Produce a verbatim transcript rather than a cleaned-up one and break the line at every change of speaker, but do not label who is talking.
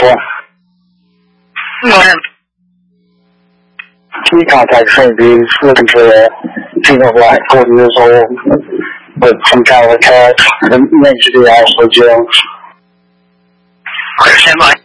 嗯。
经常在身边是这个这个晚上的时候，我从看我才念这个要回去。
先把